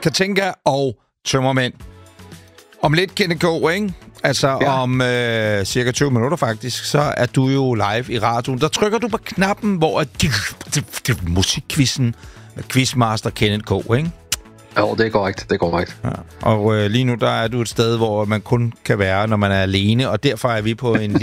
Katinka og Tømmermænd. Om lidt, Kenneth K., ikke? Altså om cirka 20 minutter faktisk, så er du jo live i radioen. Der trykker du på knappen, hvor musikquizzen med quizmaster Kenneth K., ikke? Jo, det er korrekt. Ja. Og lige nu, der er du et sted, hvor man kun kan være, når man er alene, og derfor er vi på en